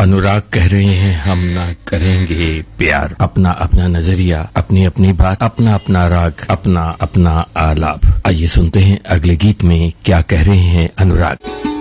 अनुराग कह रहे हैं हम ना करेंगे प्यार। अपना अपना नजरिया, अपनी अपनी बात, अपना अपना राग, अपना अपना आलाप। आइए सुनते हैं अगले गीत में क्या कह रहे हैं अनुराग।